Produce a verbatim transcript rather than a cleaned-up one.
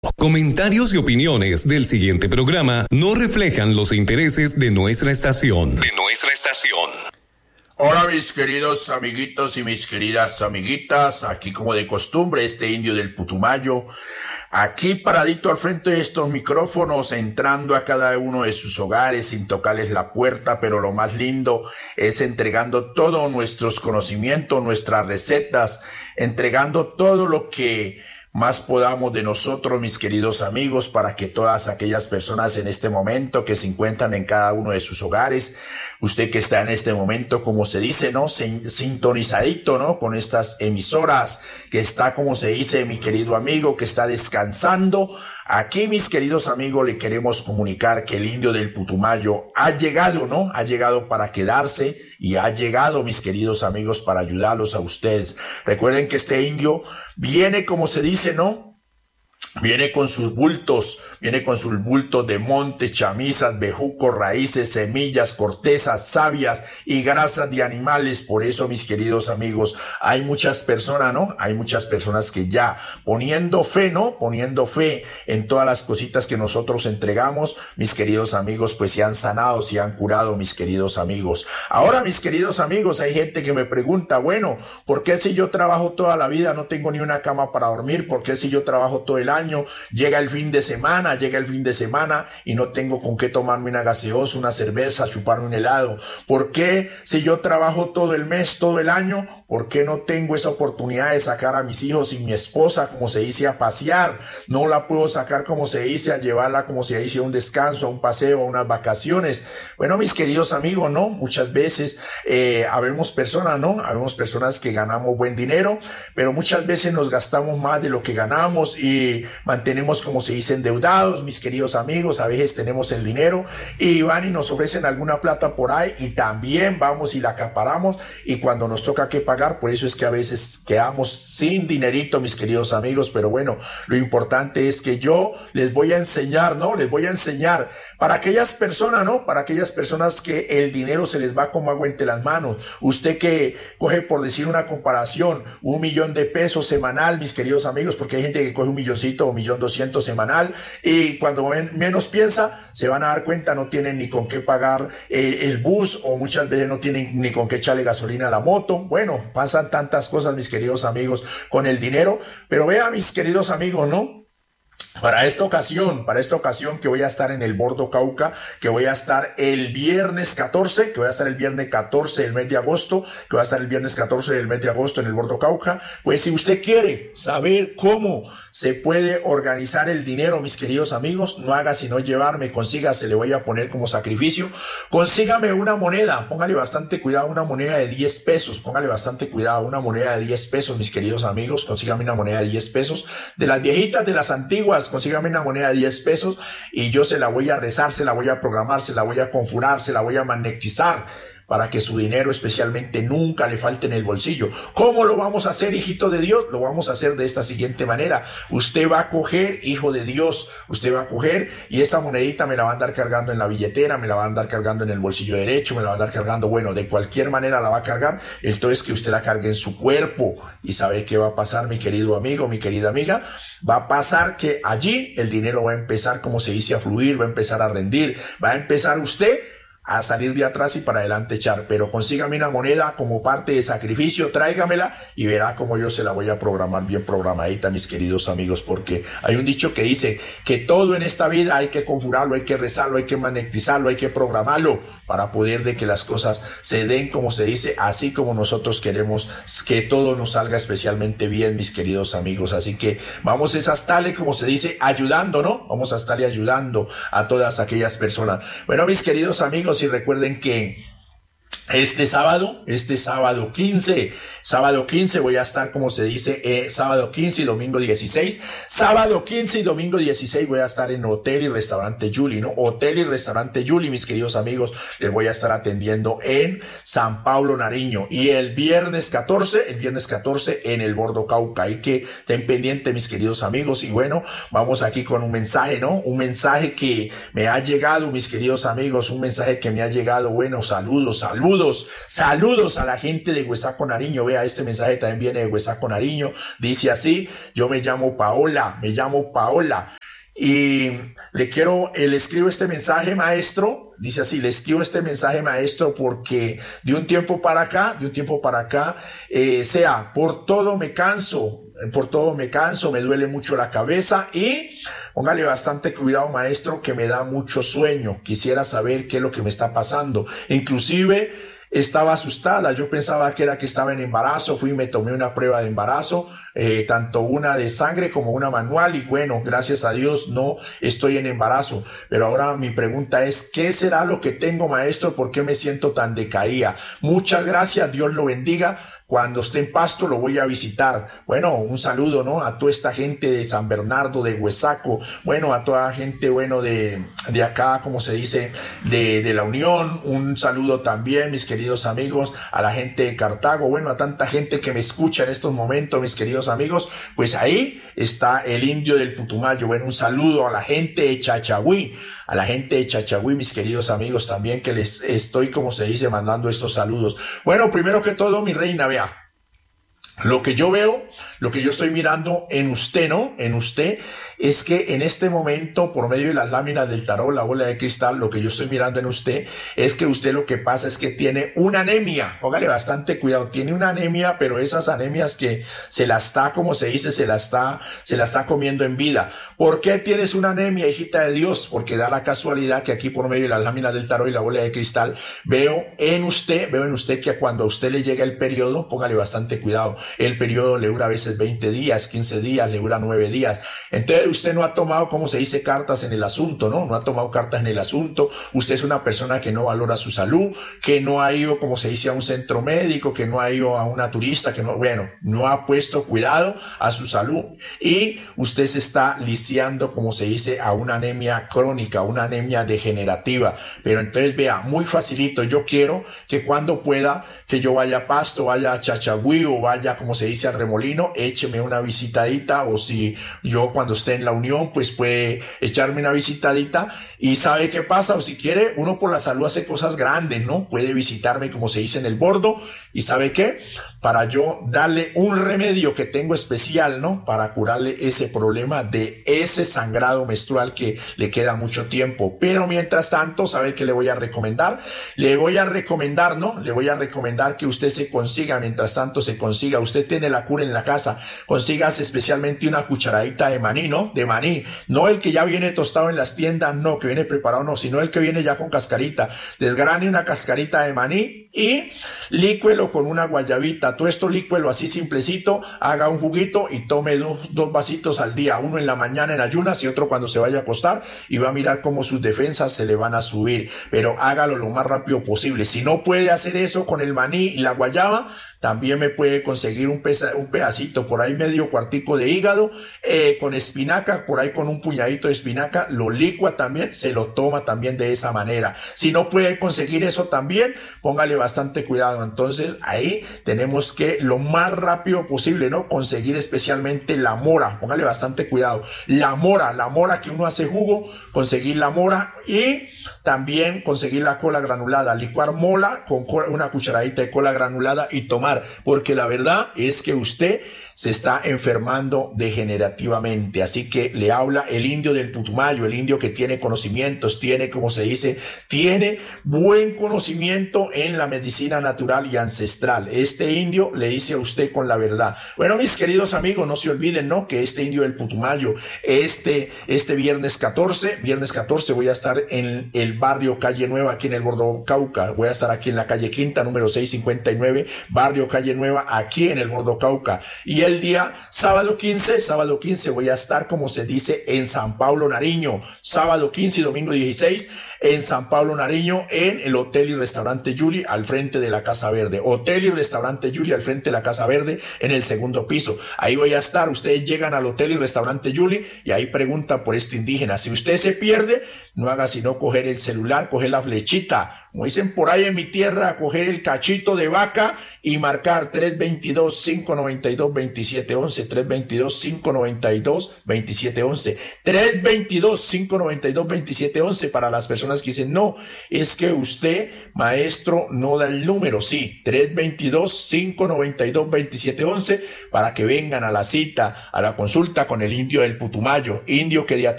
Comentarios y opiniones del siguiente programa no reflejan los intereses de nuestra estación. De nuestra estación. Hola mis queridos amiguitos y mis queridas amiguitas, aquí como de costumbre este indio del Putumayo, aquí paradito al frente de estos micrófonos, entrando a cada uno de sus hogares sin tocarles la puerta, pero lo más lindo es entregando todos nuestros conocimientos, nuestras recetas, entregando todo lo que más podamos de nosotros, mis queridos amigos, para que todas aquellas personas en este momento que se encuentran en cada uno de sus hogares, usted que está en este momento, como se dice, ¿no? Sintonizadito, ¿no? Con estas emisoras, que está, como se dice, mi querido amigo, que está descansando. Aquí, mis queridos amigos, le queremos comunicar que el indio del Putumayo ha llegado, ¿no? Ha llegado para quedarse y ha llegado, mis queridos amigos, para ayudarlos a ustedes. Recuerden que este indio viene, como se dice, ¿no? Viene con sus bultos, viene con sus bultos de monte, chamisas, bejucos, raíces, semillas, cortezas, sabias y grasas de animales. Por eso, mis queridos amigos, hay muchas personas, ¿no? Hay muchas personas que ya poniendo fe, ¿no? Poniendo fe en todas las cositas que nosotros entregamos, mis queridos amigos, pues se han sanado, se han curado, mis queridos amigos. Ahora, mis queridos amigos, hay gente que me pregunta, bueno, ¿por qué si yo trabajo toda la vida no tengo ni una cama para dormir? ¿Por qué si yo trabajo todo el año? Llega el fin de semana, llega el fin de semana y no tengo con qué tomarme una gaseosa, una cerveza, chuparme un helado. ¿Por qué si yo trabajo todo el mes, todo el año, por qué no tengo esa oportunidad de sacar a mis hijos y mi esposa, como se dice, a pasear? No la puedo sacar, como se dice, a llevarla, como se dice, a un descanso, a un paseo, a unas vacaciones. Bueno, mis queridos amigos, ¿no? Muchas veces eh, habemos personas, ¿no? Habemos personas que ganamos buen dinero, pero muchas veces nos gastamos más de lo que ganamos y mantenemos, como se dice, endeudados, mis queridos amigos. A veces tenemos el dinero y van y nos ofrecen alguna plata por ahí y también vamos y la acaparamos, y cuando nos toca que pagar, por eso es que a veces quedamos sin dinerito, mis queridos amigos. Pero bueno, lo importante es que yo les voy a enseñar, ¿no? Les voy a enseñar para aquellas personas, ¿no? Para aquellas personas que el dinero se les va como agua entre las manos. Usted que coge, por decir una comparación, un millón de pesos semanal, mis queridos amigos, porque hay gente que coge un milloncito o millón doscientos semanal, y cuando ven, menos piensa, se van a dar cuenta, no tienen ni con qué pagar eh, el bus, o muchas veces no tienen ni con qué echarle gasolina a la moto. Bueno, pasan tantas cosas, mis queridos amigos, con el dinero. Pero vean, mis queridos amigos, ¿no? Para esta ocasión, para esta ocasión que voy a estar en el Bordo Cauca, que voy a estar el viernes catorce, que voy a estar el viernes catorce del mes de agosto, que voy a estar el viernes catorce del mes de agosto en el Bordo Cauca, pues si usted quiere saber cómo se puede organizar el dinero, mis queridos amigos, no haga sino llevarme, consígase, le voy a poner como sacrificio, consígame una moneda, póngale bastante cuidado, una moneda de diez pesos, póngale bastante cuidado, una moneda de diez pesos, mis queridos amigos, consígame una moneda de diez pesos, de las viejitas, de las antiguas, consígame una moneda de diez pesos y yo se la voy a rezar, se la voy a programar, se la voy a conjurar, se la voy a magnetizar para que su dinero especialmente nunca le falte en el bolsillo. ¿Cómo lo vamos a hacer, hijito de Dios? Lo vamos a hacer de esta siguiente manera. Usted va a coger, hijo de Dios, usted va a coger y esa monedita me la va a andar cargando en la billetera, me la va a andar cargando en el bolsillo derecho, me la va a andar cargando, bueno, de cualquier manera la va a cargar. Esto es que usted la cargue en su cuerpo. ¿Y sabe qué va a pasar, mi querido amigo, mi querida amiga? Va a pasar que allí el dinero va a empezar, como se dice, a fluir, va a empezar a rendir, va a empezar usted a salir de atrás y para adelante echar. Pero consígame una moneda como parte de sacrificio, tráigamela y verá cómo yo se la voy a programar bien programadita, mis queridos amigos, porque hay un dicho que dice que todo en esta vida hay que conjurarlo, hay que rezarlo, hay que magnetizarlo, hay que programarlo para poder de que las cosas se den, como se dice, así como nosotros queremos que todo nos salga especialmente bien, mis queridos amigos. Así que vamos a estarle, como se dice, ayudando, ¿no? Vamos a estarle ayudando a todas aquellas personas. Bueno, mis queridos amigos, y recuerden que este sábado, este sábado quince, sábado quince voy a estar, como se dice, eh, sábado quince y domingo dieciséis, sábado quince y domingo dieciséis voy a estar en Hotel y Restaurante Yuli, ¿no? Hotel y Restaurante Yuli, mis queridos amigos, les voy a estar atendiendo en San Pablo, Nariño, y el viernes catorce, el viernes catorce en el Bordo Cauca. Hay que estén pendientes, mis queridos amigos, y bueno, vamos aquí con un mensaje, ¿no? Un mensaje que me ha llegado, mis queridos amigos, un mensaje que me ha llegado, bueno, saludos, saludos. saludos, saludos a la gente de Huesaco, Nariño. Vea, este mensaje también viene de Huesaco, Nariño. Dice así: yo me llamo Paola, me llamo Paola. Y le quiero, eh, le escribo este mensaje, maestro. Dice así: le escribo este mensaje, maestro, porque de un tiempo para acá, de un tiempo para acá, eh, sea, por todo me canso, por todo me canso, me duele mucho la cabeza y póngale bastante cuidado, maestro, que me da mucho sueño. Quisiera saber qué es lo que me está pasando. Inclusive estaba asustada, yo pensaba que era que estaba en embarazo, fui y me tomé una prueba de embarazo, eh, tanto una de sangre como una manual, y bueno, gracias a Dios no estoy en embarazo. Pero ahora mi pregunta es: ¿qué será lo que tengo, maestro? ¿Por qué me siento tan decaída? Muchas gracias, Dios lo bendiga. Cuando esté en Pasto lo voy a visitar. Bueno, un saludo, ¿no? A toda esta gente de San Bernardo, de Huesaco, bueno, a toda la gente, bueno, de, de acá, como se dice, de, de la Unión. Un saludo también, mis queridos amigos, a la gente de Cartago, bueno, a tanta gente que me escucha en estos momentos, mis queridos amigos. Pues ahí está el indio del Putumayo. Bueno, un saludo a la gente de Chachagüí, a la gente de Chachagüí, mis queridos amigos, también, que les estoy, como se dice, mandando estos saludos. Bueno, primero que todo, mi reina, vea, lo que yo veo, lo que yo estoy mirando en usted, ¿no? En usted, es que en este momento, por medio de las láminas del tarot, la bola de cristal, lo que yo estoy mirando en usted es que usted lo que pasa es que tiene una anemia. Póngale bastante cuidado, tiene una anemia, pero esas anemias que se la está, como se dice, se la está, se la está comiendo en vida. ¿Por qué tienes una anemia, hijita de Dios? Porque da la casualidad que aquí, por medio de las láminas del tarot y la bola de cristal, veo en usted, veo en usted que cuando a usted le llega el periodo, póngale bastante cuidado, el periodo le dura a veces veinte días, quince días, le dura nueve días. Entonces usted no ha tomado, como se dice, cartas en el asunto, ¿no? No ha tomado cartas en el asunto. Usted es una persona que no valora su salud, que no ha ido, como se dice, a un centro médico, que no ha ido a una turista, que no, bueno, no ha puesto cuidado a su salud. Y usted se está lisiando, como se dice, a una anemia crónica, una anemia degenerativa. Pero entonces vea, muy facilito. Yo quiero que cuando pueda, que yo vaya a Pasto, vaya a Chachagüí o vaya, como se dice, al Remolino, écheme una visitadita, o si yo cuando esté en la Unión, pues puede echarme una visitadita. Y sabe qué pasa, o si quiere, uno por la salud hace cosas grandes, ¿no? Puede visitarme, como se dice, en el Bordo, y sabe qué, para yo darle un remedio que tengo especial, ¿no? Para curarle ese problema de ese sangrado menstrual que le queda mucho tiempo. Pero mientras tanto, ¿sabe qué le voy a recomendar? Le voy a recomendar, ¿no? Le voy a recomendar que usted se consiga, mientras tanto se consiga, usted tiene la cura en la casa, consígase especialmente una cucharadita de maní, ¿no? De maní, no el que ya viene tostado en las tiendas, no, que viene preparado, no, sino el que viene ya con cascarita. Desgrane una cascarita de maní y lícuelo con una guayabita. Todo esto lícuelo así simplecito, haga un juguito y tome dos, dos vasitos al día, uno en la mañana en ayunas y otro cuando se vaya a acostar, y va a mirar cómo sus defensas se le van a subir. Pero hágalo lo más rápido posible. Si no puede hacer eso con el maní y la guayaba, también me puede conseguir un, pesa, un pedacito, por ahí medio cuartico de hígado, eh, con espinaca, por ahí con un puñadito de espinaca, lo licua también, se lo toma también de esa manera. Si no puede conseguir eso también, póngale bastante cuidado. Entonces ahí tenemos que lo más rápido posible, ¿no? Conseguir especialmente la mora, póngale bastante cuidado. La mora, la mora que uno hace jugo, conseguir la mora y también conseguir la cola granulada, licuar mola con una cucharadita de cola granulada y tomar, porque la verdad es que usted se está enfermando degenerativamente. Así que le habla el indio del Putumayo, el indio que tiene conocimientos, tiene, como se dice, tiene buen conocimiento en la medicina natural y ancestral. Este indio le dice a usted con la verdad. Bueno, mis queridos amigos, no se olviden, ¿no? Que este indio del Putumayo, este, este viernes catorce, viernes catorce voy a estar en el barrio Calle Nueva, aquí en el Bordo Cauca. Voy a estar aquí en la calle Quinta, número seiscientos cincuenta y nueve, barrio Calle Nueva, aquí en el Bordo Cauca. Y el día sábado quince, sábado quince voy a estar, como se dice, en San Pablo, Nariño. Sábado quince y domingo dieciséis en San Pablo, Nariño, en el Hotel y Restaurante Yuli, al frente de la Casa Verde. Hotel y Restaurante Yuli, al frente de la Casa Verde, en el segundo piso. Ahí voy a estar. Ustedes llegan al Hotel y Restaurante Yuli y ahí preguntan por este indígena. Si usted se pierde, no haga sino coger el celular, coger la flechita, como dicen por ahí en mi tierra, coger el cachito de vaca y marcar tres dos dos, cinco nueve dos, dos veintisiete once, tres veintidós, cinco noventa y dos, veintisiete once, tres veintidós, cinco noventa y dos, veintisiete once. Para las personas que dicen, no, es que usted, maestro, no da el número. Sí, tres veintidós, cinco noventa y dos, veintisiete once, para que vengan a la cita, a la consulta con el indio del Putumayo, indio que de